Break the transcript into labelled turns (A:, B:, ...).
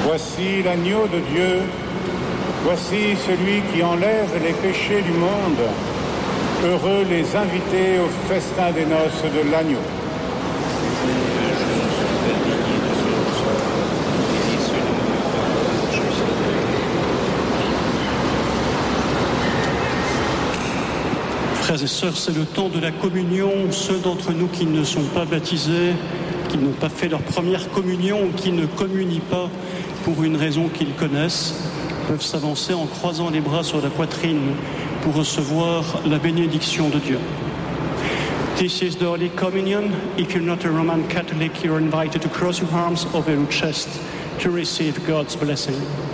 A: Voici l'agneau de Dieu, voici celui qui enlève les péchés du monde. Heureux les invités au festin des noces de l'agneau.
B: Frères et sœurs, c'est le temps de la communion. Ceux d'entre nous qui ne sont pas baptisés, qui n'ont pas fait leur première communion, qui ne communient pas pour une raison qu'ils connaissent, peuvent s'avancer en croisant les bras sur la poitrine pour recevoir la bénédiction de Dieu. This is the Holy Communion. If you're not a Roman Catholic, you're invited to cross your arms over your chest to receive God's blessing.